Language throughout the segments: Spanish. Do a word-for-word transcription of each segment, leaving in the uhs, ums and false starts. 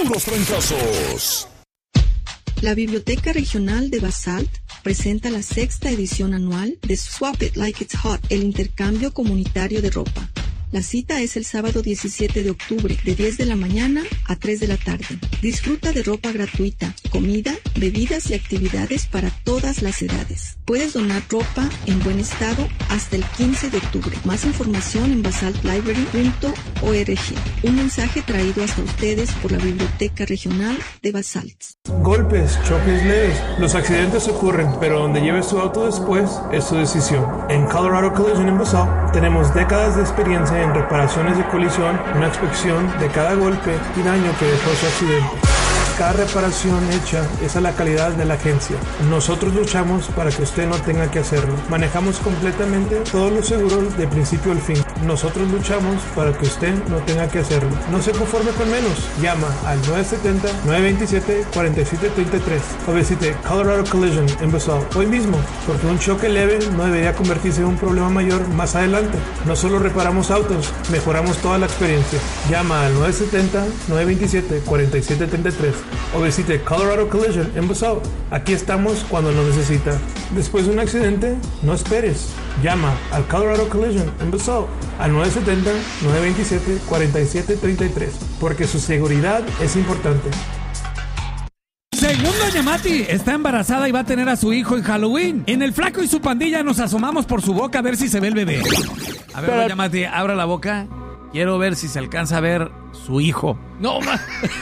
puros trancazos. La Biblioteca Regional de Basalt presenta la sexta edición anual de Swap It Like It's Hot, el intercambio comunitario de ropa. La cita es el sábado diecisiete de octubre, de diez de la mañana a tres de la tarde. Disfruta de ropa gratuita, comida, bebidas y actividades para todas las edades. Puedes donar ropa en buen estado hasta el quince de octubre. Más información en basalt library punto org. Un mensaje traído hasta ustedes por la Biblioteca Regional de Basalt. Golpes, choques leves. Los accidentes ocurren, pero donde lleves tu auto después es tu decisión. En Colorado Collision en Basalt tenemos décadas de experiencia en reparaciones de colisión, una inspección de cada golpe y daño que dejó su accidente. Cada reparación hecha es a la calidad de la agencia. Nosotros luchamos para que usted no tenga que hacerlo. Manejamos completamente todos los seguros de principio al fin. Nosotros luchamos para que usted no tenga que hacerlo. No se conforme con menos. Llama al nueve siete cero, nueve dos siete, cuatro siete tres tres o visite Colorado Collision en Basalt hoy mismo, porque un choque leve no debería convertirse en un problema mayor más adelante. No solo reparamos autos, mejoramos toda la experiencia. Llama al nueve siete cero, nueve dos siete, cuatro siete tres tres o visite Colorado Collision en Basalt. Aquí estamos cuando lo necesita. Después de un accidente, no esperes. Llama al Colorado Collision en Basalt al nueve siete cero, nueve dos siete, cuatro siete tres tres porque su seguridad es importante. Según Doña Mati, está embarazada y va a tener a su hijo en Halloween. En el Flaco y su pandilla nos asomamos por su boca a ver si se ve el bebé. A ver, Pero... Doña Mati, abra la boca. Quiero ver si se alcanza a ver su hijo. No, ma...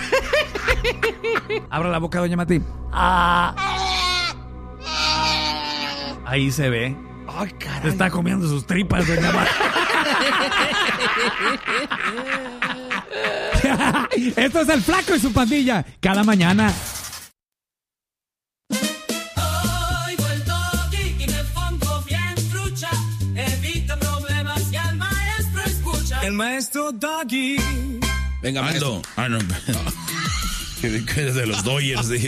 Abra la boca, Doña Mati. Ah. Ahí se ve. Ay, caray. Se está comiendo sus tripas, Doña Mati. Esto es el Flaco y su pandilla. Cada mañana. Hoy vuelto aquí y me pongo bien trucha. Evito problemas y al maestro escucha. El maestro Doggy. Venga, maestro. Ah, no. Que eres de los Dodgers, dije.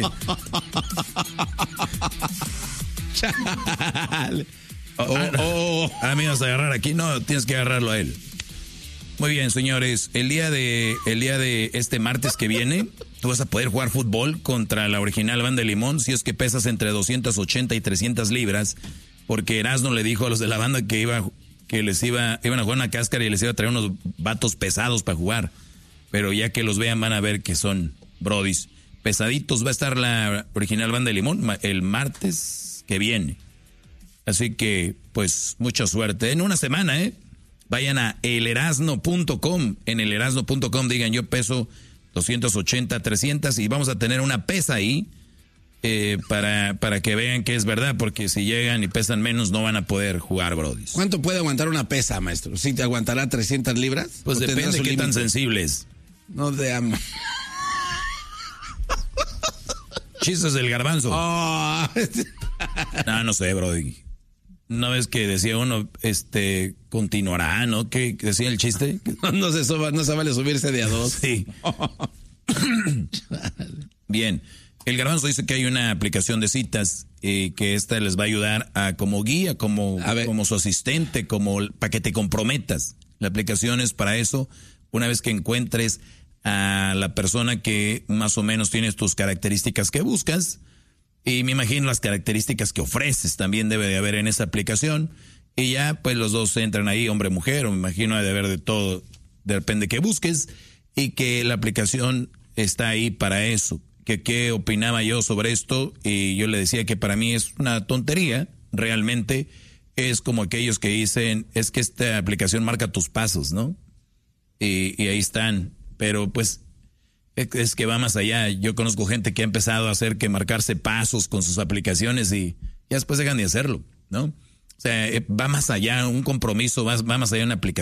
Oh, oh, oh. Ah, me ibas a agarrar aquí. No, tienes que agarrarlo a él. Muy bien, señores. El día de, el día de este martes que viene, tú vas a poder jugar fútbol contra la original Banda de Limón si es que pesas entre doscientas ochenta y trescientas libras, porque Erasmo le dijo a los de la banda que iba, que les iba, iban a jugar una cáscara y les iba a traer unos vatos pesados para jugar. Pero ya que los vean van a ver que son brodis pesaditos. Va a estar la original Banda de Limón el martes que viene. Así que, pues, mucha suerte. En una semana, ¿eh? Vayan a el erasno punto com. En el erasno punto com digan, yo peso doscientas ochenta, trescientas y vamos a tener una pesa ahí eh, para, para que vean que es verdad, porque si llegan y pesan menos no van a poder jugar, brodis. ¿Cuánto puede aguantar una pesa, maestro? ¿Sí te aguantará trescientas libras? Pues depende de qué límite? Tan sensibles. No te amo. Chistes del garbanzo. Oh. No, no sé, brody. ¿No ves que decía uno, este, continuará, ¿no? ¿Qué decía el chiste? No, no se suba, no se vale subirse de a dos. Sí. Bien. El garbanzo dice que hay una aplicación de citas y que esta les va a ayudar a como guía, como, como su asistente, como para que te comprometas. La aplicación es para eso. Una vez que encuentres a la persona que más o menos tiene tus características que buscas, y me imagino las características que ofreces también debe de haber en esa aplicación, y ya pues los dos entran ahí, hombre-mujer, o me imagino debe de haber de todo, depende que busques, y que la aplicación está ahí para eso. Que qué opinaba yo sobre esto, y yo le decía que para mí es una tontería, realmente es como aquellos que dicen, es que esta aplicación marca tus pasos, ¿no? Y, y ahí están, pero pues es que va más allá. Yo conozco gente que ha empezado a hacer que marcarse pasos con sus aplicaciones y ya después dejan de hacerlo, ¿no? O sea, va más allá, un compromiso va, va más allá de una aplicación.